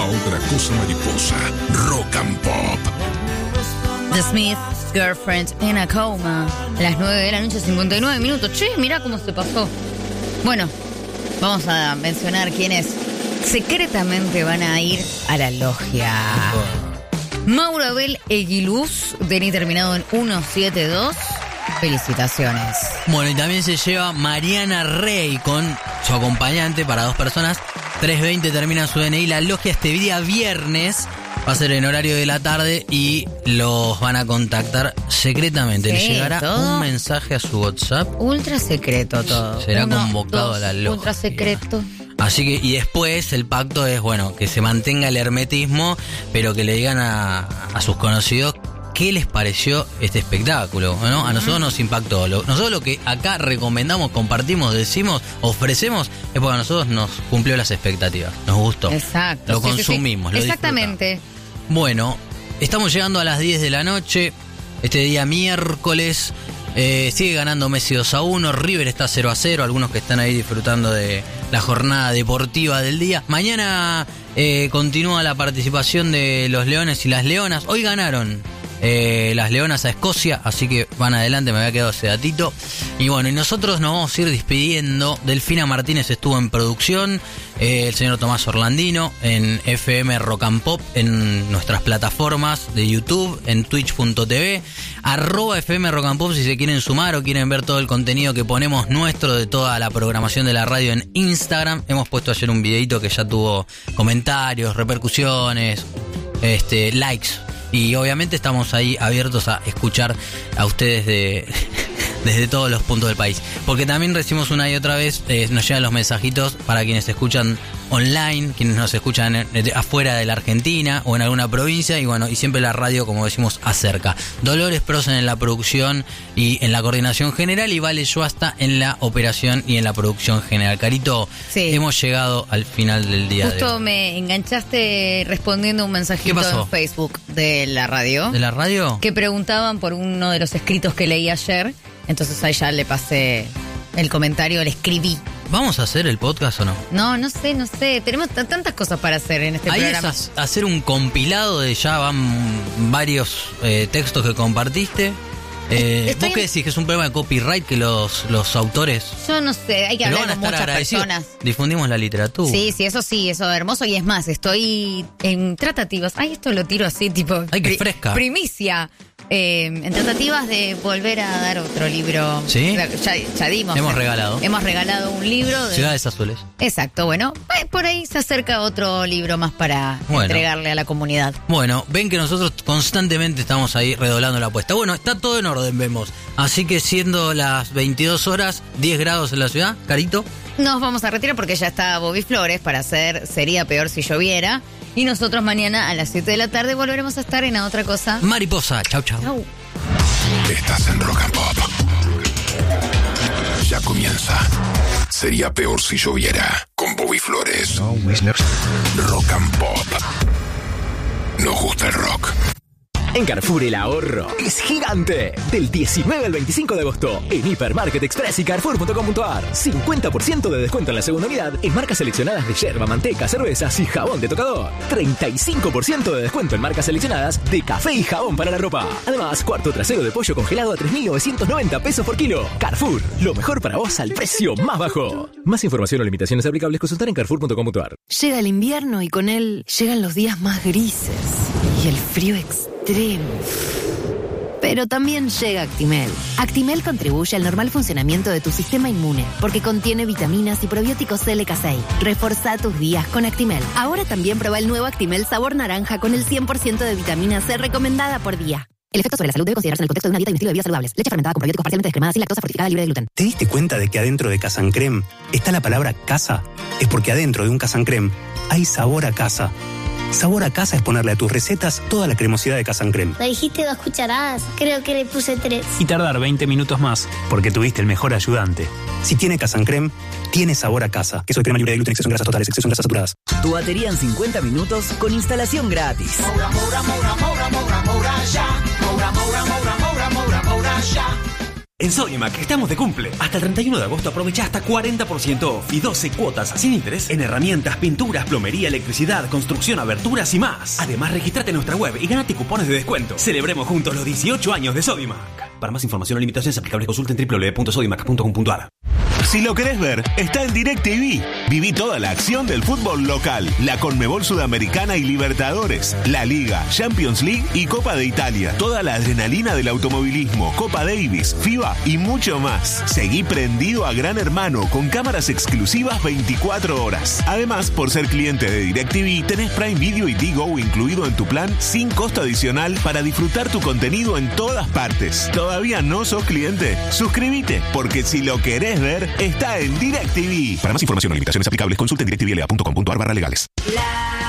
otra cosa mariposa. Rock and Pop. The Smith, Girlfriend in a Coma. A las 9 de la noche, 59 minutos. Che, mirá cómo se pasó. Bueno, vamos a mencionar quiénes secretamente van a ir a la logia. Mauro Abel Eguiluz, DNI terminado en 172. Felicitaciones. Bueno, y también se lleva Mariana Rey con su acompañante para 2 personas. 3:20 termina su DNI. La logia este día viernes va a ser en horario de la tarde y los van a contactar secretamente. Sí, Les llegará todo un mensaje a su WhatsApp. Ultra secreto todo. Será convocado a la logia. Ultra secreto. Así que, y después el pacto es, bueno, que se mantenga el hermetismo, pero que le digan a sus conocidos qué les pareció este espectáculo, ¿no? A nosotros nos impactó. Nosotros lo que acá recomendamos, compartimos, decimos, ofrecemos, es porque a nosotros nos cumplió las expectativas. Nos gustó. Exacto. Lo consumimos, lo exactamente. disfrutamos. Bueno, estamos llegando a las 10 de la noche, este día miércoles. Sigue ganando Messi 2-1, River está 0-0, algunos que están ahí disfrutando de la jornada deportiva del día. Mañana continúa la participación de los Leones y las Leonas. Hoy ganaron las Leonas a Escocia, así que van adelante, me había quedado ese datito. Y bueno, y nosotros nos vamos a ir despidiendo. Delfina Martínez estuvo en producción, el señor Tomás Orlandino en FM Rock and Pop, en nuestras plataformas de YouTube, en twitch.tv, @FM Rock and Pop si se quieren sumar o quieren ver todo el contenido que ponemos nuestro de toda la programación de la radio en Instagram. Hemos puesto ayer un videito que ya tuvo comentarios, repercusiones, likes. Y obviamente estamos ahí abiertos a escuchar a ustedes desde todos los puntos del país. Porque también recibimos una y otra vez, nos llegan los mensajitos para quienes escuchan online, quienes nos escuchan afuera de la Argentina o en alguna provincia. Y bueno, y siempre la radio, como decimos, acerca. Dolores Prosen en la producción y en la coordinación general, y Vale Yuasta en la operación y en la producción general. Carito, sí. Hemos llegado al final del día de hoy. Justo me enganchaste respondiendo un mensajito en Facebook de la radio. ¿De la radio? Que preguntaban por uno de los escritos que leí ayer. Entonces ahí ya le pasé el comentario, le escribí. ¿Vamos a hacer el podcast o no? No sé. Tenemos tantas cosas para hacer en este programa. Ahí es hacer un compilado de ya van varios textos que compartiste. ¿Vos qué decís? ¿Que es un problema de copyright que los autores? Yo no sé, hay que hablar con muchas personas. Difundimos la literatura. Sí, eso es hermoso. Y es más, estoy en tratativas. Ay, esto lo tiro así, tipo... Ay, qué fresca. Primicia. En tratativas de volver a dar otro libro. ¿Sí? Ya dimos. Hemos regalado un libro. Ciudades Azules. Exacto, bueno. Por ahí se acerca otro libro más para entregarle a la comunidad. Bueno, ven que nosotros constantemente estamos ahí redoblando la apuesta. Bueno, está todo en orden, vemos. Así que siendo las 22 horas, 10 grados en la ciudad, Carito. Nos vamos a retirar porque ya está Bobby Flores para hacer Sería Peor Si Lloviera. Y nosotros mañana a las 7 de la tarde volveremos a estar en A Otra Cosa Mariposa. Chau. Estás en Rock and Pop. Ya comienza. Sería Peor Si Lloviera con Bobby Flores. No, Wisner. Rock and Pop. Nos gusta el rock. En Carrefour el ahorro es gigante. Del 19 al 25 de agosto en Hipermarket Express y Carrefour.com.ar. 50% de descuento en la segunda unidad en marcas seleccionadas de yerba, manteca, cervezas y jabón de tocador. 35% de descuento en marcas seleccionadas de café y jabón para la ropa. Además, cuarto trasero de pollo congelado a 3.990 pesos por kilo. Carrefour, lo mejor para vos al precio más bajo. Más información o limitaciones aplicables, consultar en Carrefour.com.ar. Llega el invierno y con él llegan los días más grises y el frío extremo. Pero también llega Actimel. Actimel contribuye al normal funcionamiento de tu sistema inmune porque contiene vitaminas y probióticos LK6. Reforza tus días con Actimel. Ahora también prueba el nuevo Actimel sabor naranja con el 100% de vitamina C recomendada por día. El efecto sobre la salud debe considerarse en el contexto de una dieta y un estilo de vida saludables. Leche fermentada con probióticos parcialmente descremada, sin lactosa, fortificada, libre de gluten. ¿Te diste cuenta de que adentro de Casan Creme está la palabra casa? Es porque adentro de un Casan Creme hay sabor a casa. Sabor a casa es ponerle a tus recetas toda la cremosidad de Casan Creme. Me dijiste 2 cucharadas, creo que le puse 3. Y tardar 20 minutos más, porque tuviste el mejor ayudante. Si tiene Casan Creme, tiene sabor a casa. Queso de crema libre de gluten, exceso en grasas totales, exceso en grasas saturadas. Tu batería en 50 minutos con instalación gratis. Moura, ya. En Sodimac estamos de cumple. Hasta el 31 de agosto aprovecha hasta 40% off y 12 cuotas sin interés en herramientas, pinturas, plomería, electricidad, construcción, aberturas y más. Además, regístrate en nuestra web y gánate cupones de descuento. Celebremos juntos los 18 años de Sodimac. Para más información o limitaciones aplicables, consulta en www.sodimac.com.ar. Si lo querés ver, está en DirecTV. Viví toda la acción del fútbol local, la Conmebol Sudamericana y Libertadores, la Liga, Champions League y Copa de Italia. Toda la adrenalina del automovilismo, Copa Davis, FIBA y mucho más. Seguí prendido a Gran Hermano con cámaras exclusivas 24 horas. Además, por ser cliente de DirecTV, tenés Prime Video y Digo incluido en tu plan sin costo adicional para disfrutar tu contenido en todas partes. ¿Todavía no sos cliente? Suscríbete, porque si lo querés ver, está en DirecTV. Para más información o limitaciones aplicables, consulta en directvla.com.ar/legales.